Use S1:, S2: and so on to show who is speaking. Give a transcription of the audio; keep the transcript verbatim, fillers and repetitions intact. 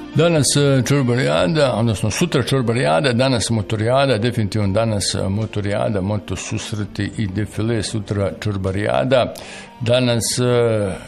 S1: Danas čurbarijada, odnosno sutra čurbarijada, danas motorijada, definitivno danas motorijada, moto susreti i defile, sutra čurbarijada. Danas